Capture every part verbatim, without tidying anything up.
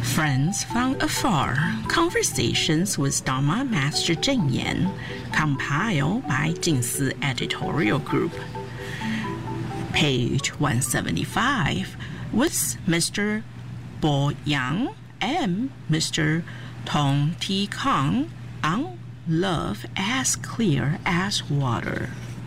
Friends from Afar, Conversations with Dharma Master Cheng Yen, compiled by Jingsi Editorial Group. Page one seventy-five, with Mister Bo Yang and Mister Tong Ti Kang on Love as Clear as Water.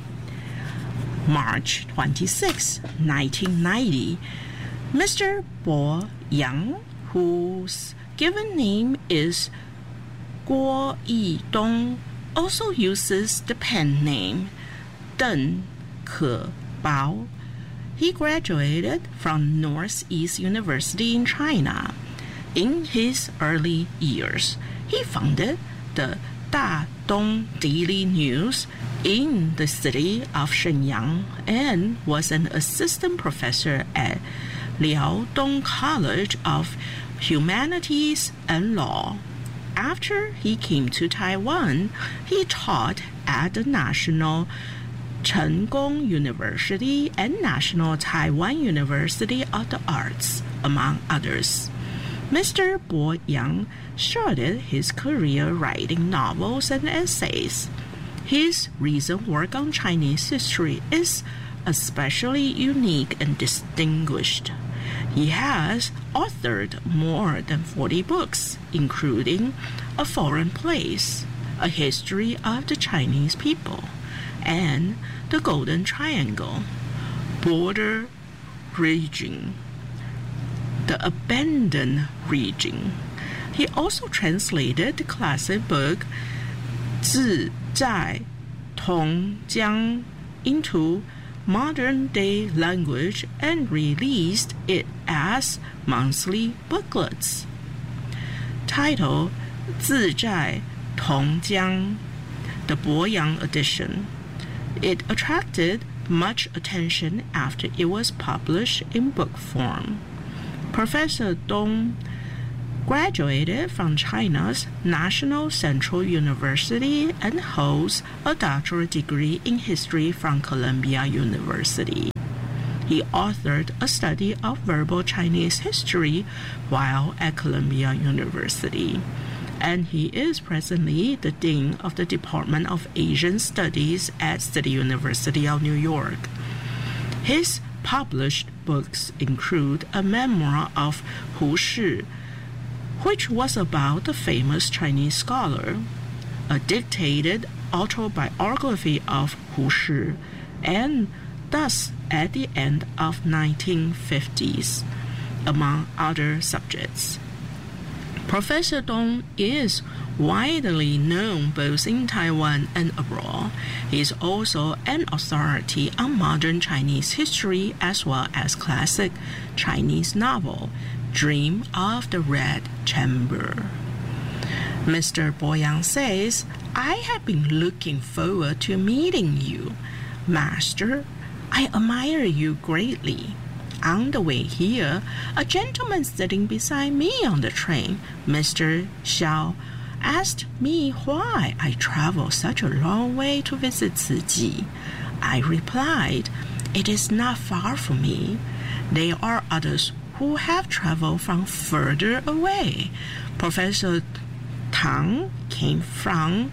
March twenty-sixth, nineteen ninety, Mister Bo Yang, whose given name is Guo Yidong, also uses the pen name Deng Ke Bao. He graduated from Northeast University in China. In his early years, he founded the Da Dong Daily News in the city of Shenyang and was an assistant professor at Liaodong College of Humanities and Law. After he came to Taiwan, he taught at the National Chen Gong University and National Taiwan University of the Arts, among others. Mister Bo Yang started his career writing novels and essays. His recent work on Chinese history is especially unique and distinguished. He has authored more than forty books, including A Foreign Place, A History of the Chinese People, and The Golden Triangle, Border Region, The Abandoned Region. He also translated the classic book 自在同江 into modern-day language and released it as monthly booklets. Titled 自在同江, the Bo Yang edition. It attracted much attention after it was published in book form. Professor Dong graduated from China's National Central University and holds a doctorate degree in history from Columbia University. He authored a study of verbal Chinese history while at Columbia University, and he is presently the Dean of the Department of Asian Studies at City University of New York. His published books include a memoir of Hu Shi, which was about the famous Chinese scholar, a dictated autobiography of Hu Shi, and Thus at the End of nineteen fifties, among other subjects. Professor Dong is widely known both in Taiwan and abroad. He is also an authority on modern Chinese history as well as classic Chinese novel, Dream of the Red Chamber. Mister Bo Yang says, I have been looking forward to meeting you. Master, I admire you greatly. On the way here, a gentleman sitting beside me on the train, Mister Xiao, asked me why I travel such a long way to visit Tzu Chi. I replied, it is not far from me. There are others who have traveled from further away. Professor Tang came from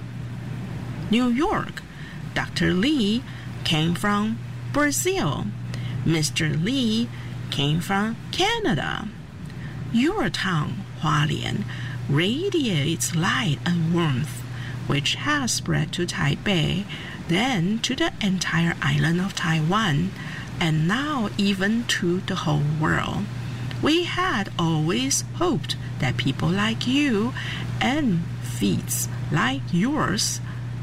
New York. Doctor Li came from Brazil. Mister Li came from Canada. Your town, Hualien, radiates light and warmth, which has spread to Taipei, then to the entire island of Taiwan, and now even to the whole world. We had always hoped that people like you and feats like yours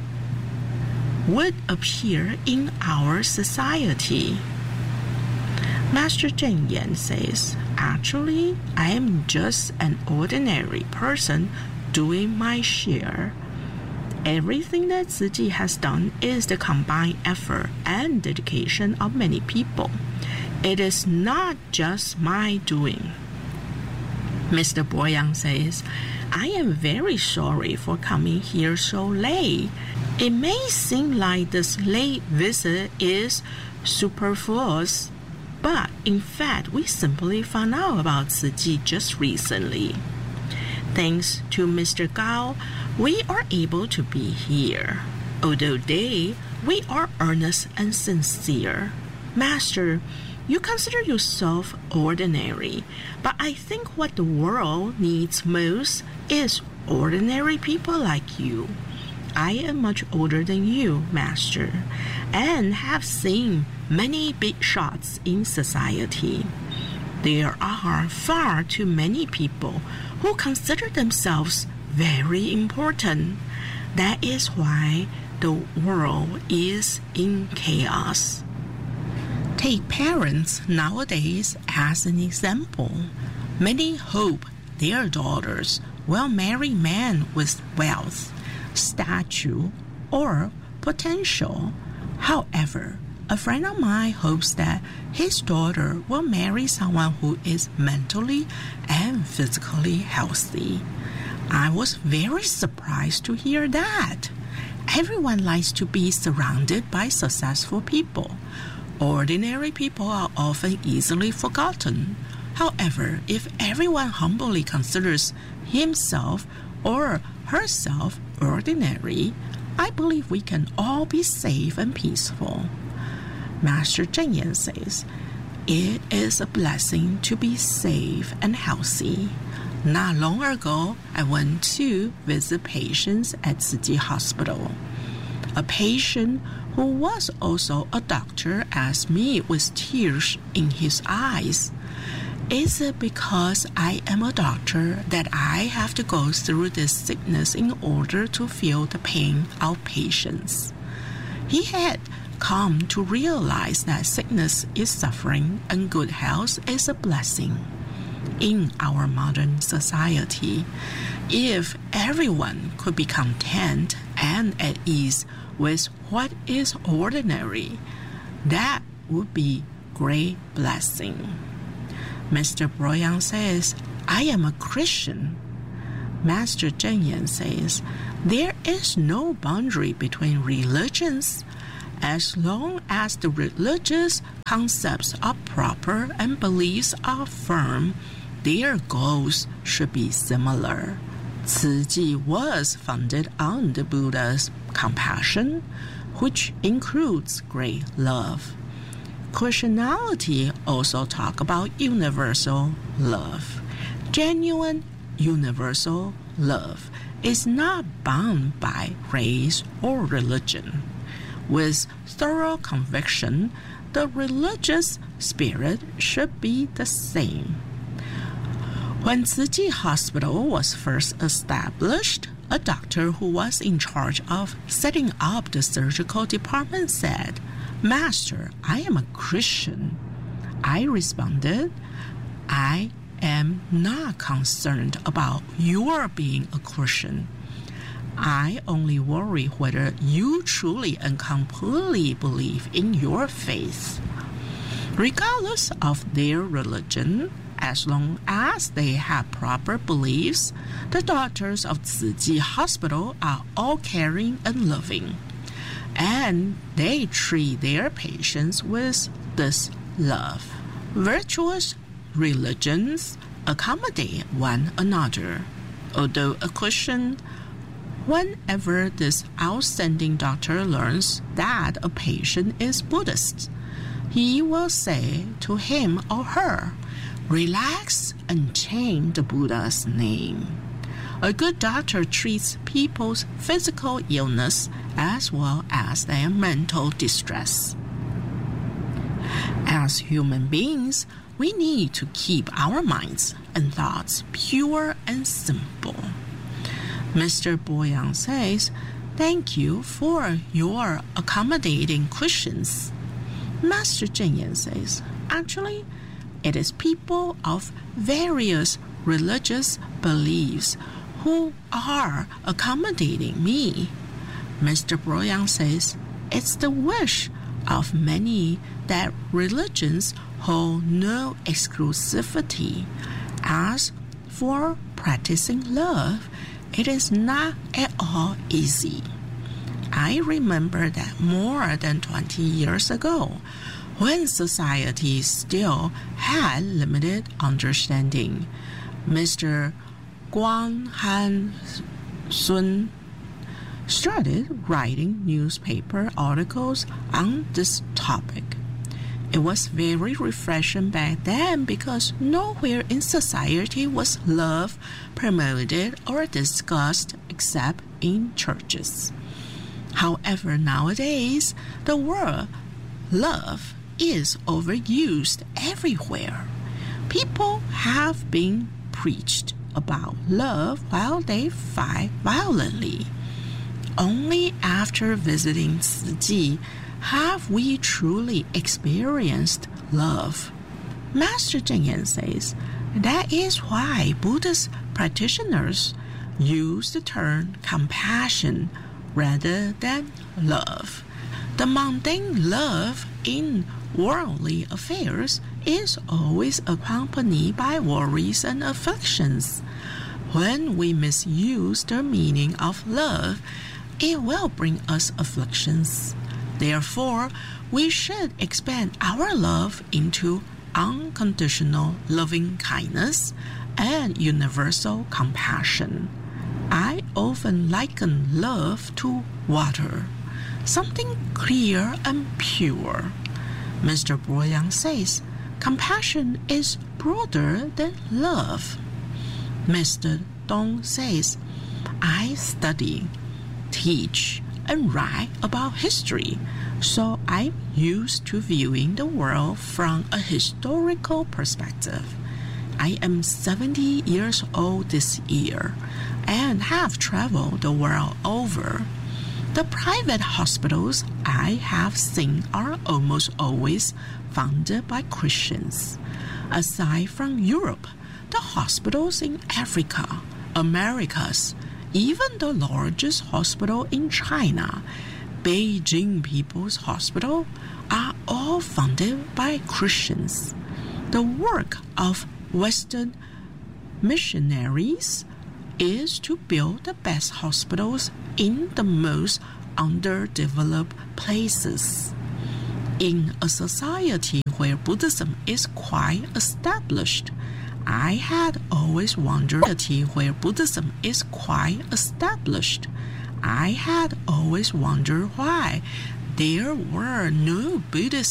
would appear in our society. Master Cheng Yen says, actually, I am just an ordinary person doing my share. Everything that Tzu Chi has done is the combined effort and dedication of many people. It is not just my doing. Mister Bo Yang says, I am very sorry for coming here so late. It may seem like this late visit is superfluous, But in fact, we simply found out about Tzu Chi just recently. Thanks to Mister Gao, we are able to be here. Although they, we are earnest and sincere. Master, you consider yourself ordinary, but I think what the world needs most is ordinary people like you. I am much older than you, Master, and have seen many big shots in society. There are far too many people who consider themselves very important. That is why the world is in chaos. Take parents nowadays as an example. Many hope their daughters will marry men with wealth, stature, or potential. However, a friend of mine hopes that his daughter will marry someone who is mentally and physically healthy. I was very surprised to hear that. Everyone likes to be surrounded by successful people. Ordinary people are often easily forgotten. However, if everyone humbly considers himself or herself ordinary, I believe we can all be safe and peaceful. Master Cheng Yen says, it is a blessing to be safe and healthy. Not long ago, I went to visit patients at Tzu Chi Hospital. A patient who was also a doctor asked me with tears in his eyes, is it because I am a doctor that I have to go through this sickness in order to feel the pain of patients? He had come to realize that sickness is suffering and good health is a blessing. In our modern society, if everyone could be content and at ease with what is ordinary, that would be great blessing. Mister Broyang says, I am a Christian. Master Cheng Yen says, there is no boundary between religions. As long as the religious concepts are proper and beliefs are firm, their goals should be similar. Tzu Chi was founded on the Buddha's compassion, which includes great love. Christianity also talks about universal love. Genuine universal love is not bound by race or religion. With thorough conviction, the religious spirit should be the same. When Tzu Chi Hospital was first established, a doctor who was in charge of setting up the surgical department said, Master, I am a Christian. I responded, I am not concerned about your being a Christian. I only worry whether you truly and completely believe in your faith. Regardless of their religion, as long as they have proper beliefs, the doctors of Tzu Chi Hospital are all caring and loving, and they treat their patients with this love. Virtuous religions accommodate one another. Although a Christian, whenever this outstanding doctor learns that a patient is Buddhist, he will say to him or her, relax and chant the Buddha's name. A good doctor treats people's physical illness as well as their mental distress. As human beings, we need to keep our minds and thoughts pure and simple. Mister Boyang says, thank you for your accommodating Christians. Master Cheng Yen says, actually, it is people of various religious beliefs who are accommodating me. Mister Broyang says, it's the wish of many that religions hold no exclusivity. As for practicing love, it is not at all easy. I remember that more than twenty years ago, when society still had limited understanding. Mister Guang Han Sun started writing newspaper articles on this topic. It was very refreshing back then because nowhere in society was love promoted or discussed except in churches. However, nowadays, the word love is overused everywhere. People have been preached about love while they fight violently. Only after visiting Tzu Chi have we truly experienced love. Master Cheng Yen says that is why Buddhist practitioners use the term compassion rather than love. The mundane love in worldly affairs is always accompanied by worries and afflictions. When we misuse the meaning of love, it will bring us afflictions. Therefore, we should expand our love into unconditional loving kindness and universal compassion. I often liken love to water, something clear and pure. Mister Bo Yang says, compassion is broader than love. Mister Dong says, I study, teach, and write about history, so I'm used to viewing the world from a historical perspective. I am seventy years old this year and have traveled the world over. The private hospitals I have seen are almost always founded by Christians. Aside from Europe, the hospitals in Africa, Americas, even the largest hospital in China, Beijing People's Hospital, are all funded by Christians. The work of Western missionaries is to build the best hospitals in the most underdeveloped places. In a society where Buddhism is quite established, I had always wondered where Buddhism is quite established. I had always wondered why there were no Buddhist